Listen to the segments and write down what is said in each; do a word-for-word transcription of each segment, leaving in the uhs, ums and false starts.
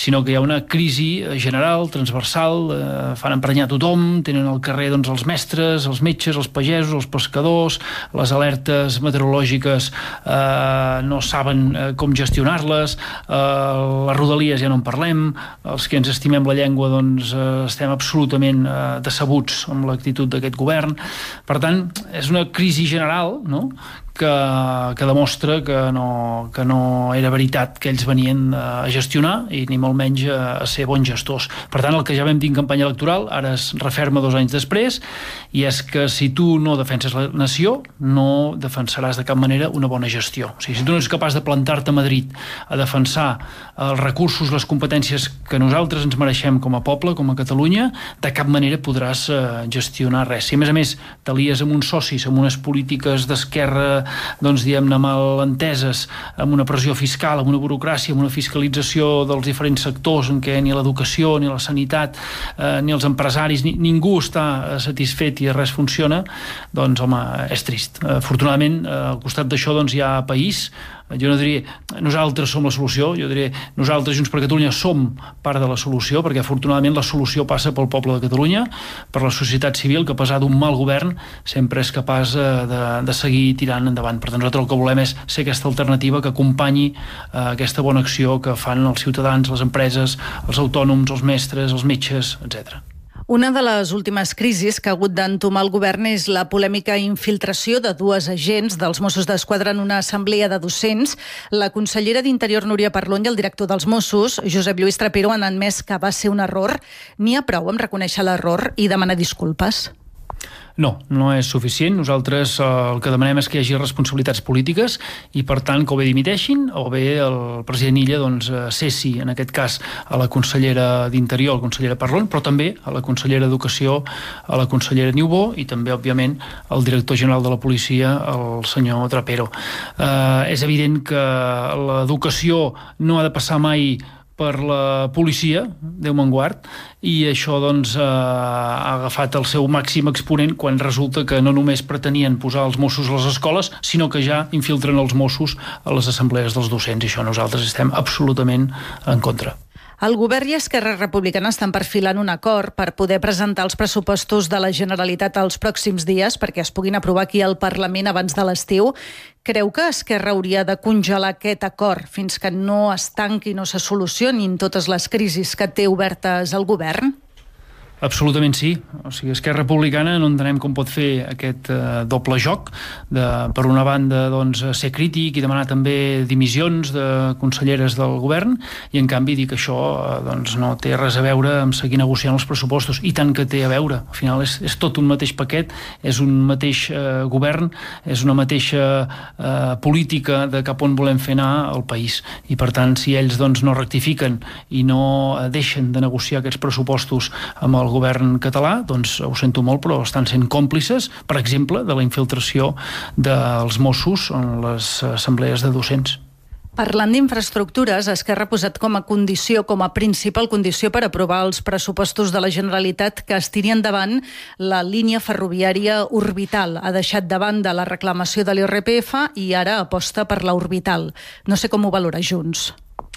sinó que hi ha una crisi general, transversal, eh, fan emprenyar tothom, tenen al carrer doncs, els mestres, els metges, els pagesos, els pescadors, les alertes meteorològiques eh, no saben eh, com gestionar-les, eh, les rodalies ja no en parlem, els que ens estimem la llengua doncs eh, estem absolutament eh, decebuts amb l'actitud d'aquest govern. Per tant, és una crisi general, no?, que, que demostra que no, que no era veritat que ells venien a gestionar i ni molt menys a, a ser bons gestors. Per tant, el que ja vam dir en campanya electoral ara es referma dos anys després, i és que si tu no defenses la nació, no defensaràs de cap manera una bona gestió. O sigui, si tu no ets capaç de plantar-te a Madrid a defensar els recursos, les competències que nosaltres ens mereixem com a poble, com a Catalunya, de cap manera podràs eh, gestionar res. Si a més a més t'alies amb uns socis, amb unes polítiques d'esquerra doncs diguem-ne mal enteses, amb una pressió fiscal, amb una burocràcia, amb una fiscalització dels diferents sectors en què ni l'educació, ni la sanitat, eh, ni els empresaris, ni, ningú està satisfet i res funciona, doncs home, és trist. Afortunadament, al costat d'això doncs hi ha país. Jo no diria nosaltres som la solució, jo diria nosaltres Junts per Catalunya som part de la solució, perquè afortunadament la solució passa pel poble de Catalunya, per la societat civil, que a pesar d'un mal govern sempre és capaç de, de seguir tirant endavant. Per tant, nosaltres el que volem és ser aquesta alternativa que acompanyi eh, aquesta bona acció que fan els ciutadans, les empreses, els autònoms, els mestres, els metges, etcètera. Una de les últimes crisis que ha hagut d'entomar el govern és la polèmica infiltració de dues agents dels Mossos d'Esquadra en una assemblea de docents. La consellera d'Interior, Núria Parlon, i el director dels Mossos, Josep Lluís Trapero, han admès que va ser un error. N'hi ha prou amb reconèixer l'error i demanar disculpes? No, no és suficient. Nosaltres eh, el que demanem és que hi hagi responsabilitats polítiques i, per tant, que o bé dimiteixin o bé el president Illa doncs, cessi, en aquest cas, a la consellera d'Interior, la consellera Parlon, però també a la consellera d'Educació, a la consellera Niubó i també, òbviament, al director general de la policia, el senyor Trapero. Eh, és evident que l'educació no ha de passar mai per la policia, Déu me'n guard, i això doncs eh, ha agafat el seu màxim exponent quan resulta que no només pretenien posar els Mossos a les escoles, sinó que ja infiltren els Mossos a les assemblees dels docents, i això nosaltres estem absolutament en contra. El govern i Esquerra Republicana estan perfilant un acord per poder presentar els pressupostos de la Generalitat els pròxims dies perquè es puguin aprovar aquí al Parlament abans de l'estiu. Creu que Esquerra hauria de congelar aquest acord fins que no es tanqui, no se solucionin totes les crisis que té obertes el govern? Absolutament sí. O sigui, Esquerra Republicana no entenem com pot fer aquest eh, doble joc de, per una banda, doncs, ser crític i demanar també dimissions de conselleres del govern i, en canvi, dir que això eh, doncs, no té res a veure amb seguir negociant els pressupostos. I tant que té a veure. Al final és, és tot un mateix paquet, és un mateix eh, govern, és una mateixa eh, política de cap on volem fer anar el país. I, per tant, si ells doncs, no rectifiquen i no eh, deixen de negociar aquests pressupostos amb el govern català, doncs ho sento molt, però estan sent còmplices, per exemple, de la infiltració dels Mossos en les assemblees de docents. Parlant d'infraestructures, Esquerra ha posat com a condició, com a principal condició per aprovar els pressupostos de la Generalitat que es tiri endavant la línia ferroviària orbital. Ha deixat de banda la reclamació de l'I R P F i ara aposta per la orbital. No sé com ho valora Junts.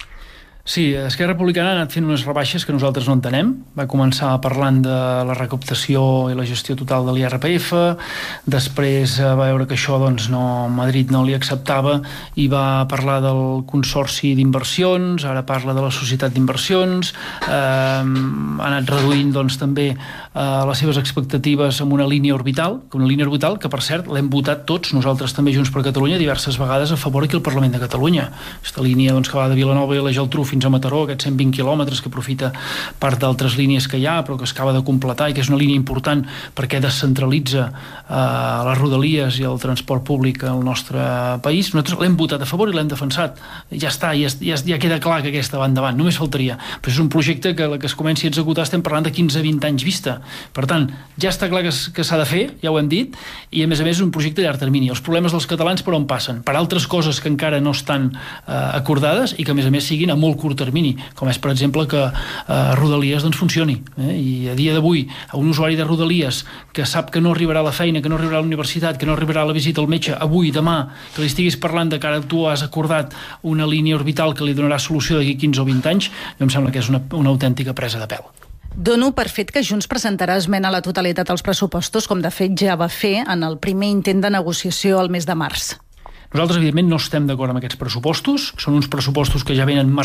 Sí, Esquerra Republicana ha anat fent unes rebaixes que nosaltres no entenem. Va començar parlant de la recaptació i la gestió total de l'I R P F, després va veure que això doncs, no, Madrid no li acceptava i va parlar del consorci d'inversions, ara parla de la societat d'inversions, eh, ha anat reduint doncs, també eh, les seves expectatives amb una línia orbital, una línia orbital que, per cert, l'hem votat tots, nosaltres també Junts per Catalunya, diverses vegades a favor aquí al Parlament de Catalunya. Aquesta línia doncs, que va de Vilanova i la Geltrú fins a Mataró, aquests cent vint quilòmetres que aprofita part d'altres línies que hi ha, però que es acaba de completar i que és una línia important perquè descentralitza eh, les rodalies i el transport públic al nostre país. Nosaltres l'hem votat a favor i l'hem defensat. Ja està, ja, ja, ja queda clar que aquesta va endavant, només faltaria. Però és un projecte que la que es comenci a executar estem parlant de quinze a vint anys vista. Per tant, ja està clar que, que s'ha de fer, ja ho hem dit, i a més a més és un projecte a llarg termini. Els problemes dels catalans per on passen? Per altres coses que encara no estan eh, acordades i que a més a més siguin a molt curt curt termini, com és, per exemple, que eh, Rodalies doncs, funcioni. Eh? I a dia d'avui, a un usuari de Rodalies que sap que no arribarà a la feina, que no arribarà a la universitat, que no arribarà a la visita al metge avui, demà, que li estiguis parlant de que ara tu has acordat una línia orbital que li donarà solució d'aquí quinze o vint anys, jo em sembla que és una, una autèntica presa de pèl. Dono per fet que Junts presentarà esmena a la totalitat als pressupostos, com de fet ja va fer en el primer intent de negociació al mes de març. Nosaltres, evidentment, no estem d'acord amb aquests pressupostos, són uns pressupostos que ja venen marcats